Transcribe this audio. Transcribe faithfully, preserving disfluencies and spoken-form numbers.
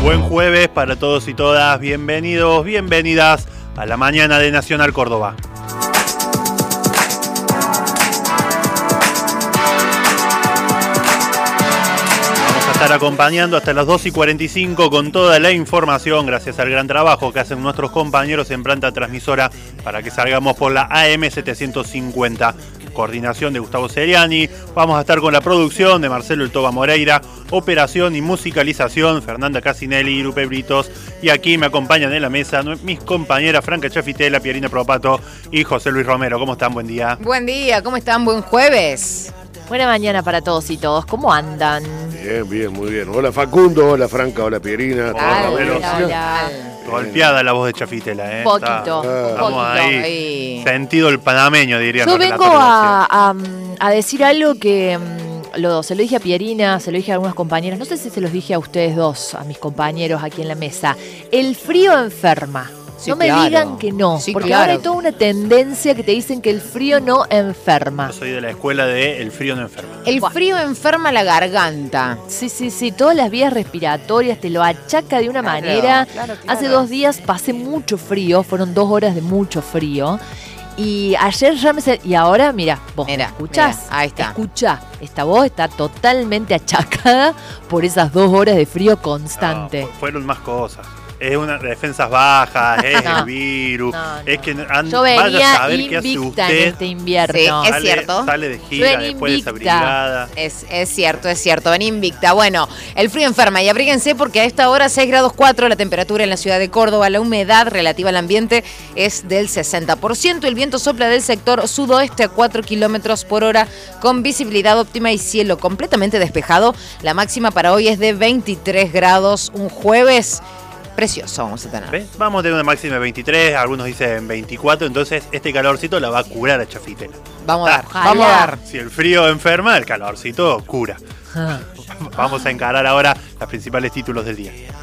Buen jueves para todos y todas, bienvenidos, bienvenidas a la mañana de Nacional Córdoba. Vamos a estar acompañando hasta las dos y cuarenta y cinco con toda la información, gracias al gran trabajo que hacen nuestros compañeros en planta transmisora para que salgamos por la A M setecientos cincuenta. Coordinación de Gustavo Seriani, vamos a estar con la producción de Marcelo El Toba Moreira, operación y musicalización Fernanda Casinelli y Lupe Britos, y aquí me acompañan en la mesa mis compañeras Franca Chafitela, Pierina Propato y José Luis Romero. ¿Cómo están? Buen día. Buen día, ¿cómo están? Buen jueves. Buena mañana para todos y todos. ¿Cómo andan? Bien, bien, muy bien. Hola Facundo, hola Franca, hola Pierina. Hola, hola, hola, hola. Golpeada la voz de Chafitela, ¿eh? Poquito, Está, estamos poquito. ahí, ahí. Sentido el panameño, dirían. Yo los vengo relatores a, a, a decir algo que mm, lo, se lo dije a Pierina, se lo dije a algunas compañeras, no sé si se los dije a ustedes dos, a mis compañeros aquí en la mesa. El frío enferma. Sí, no me claro. digan que no, Sí, porque claro. ahora hay toda una tendencia que te dicen que el frío no enferma. Yo soy de la escuela de el frío no enferma. El frío enferma la garganta. Sí, sí, sí, todas las vías respiratorias te lo achaca de una Claro, manera. claro, claro. Hace dos días pasé mucho frío, fueron dos horas de mucho frío. Y ayer ya me... se- Y ahora, mira, vos Mira, escuchás. mira, ahí está. Escuchá, esta voz está totalmente achacada por esas dos horas de frío constante. No, fu- fueron más cosas. Es una defensas bajas, es No, el virus, no, no. es que han, Yo vaya a venía saber qué hace invicta en usted. este invierno. Sí, es sale, cierto. Sale de gira Yo venía después de esa invicta. brigada. Es, es cierto, es cierto. Ven invicta. Bueno, el frío enferma y abríguense porque a esta hora seis grados cuatro la temperatura en la ciudad de Córdoba. La humedad relativa al ambiente es del sesenta por ciento. El viento sopla del sector sudoeste a cuatro kilómetros por hora con visibilidad óptima y cielo completamente despejado. La máxima para hoy es de veintitrés grados. Un jueves precioso vamos a tener. ¿Ves? Vamos a tener una máxima de veintitrés, algunos dicen veinticuatro, entonces este calorcito la va a curar a Chafitela. Vamos a dar, Ojalá. vamos a dar. Si el frío enferma, el calorcito cura. Ah. Vamos a encarar ahora los principales títulos del día.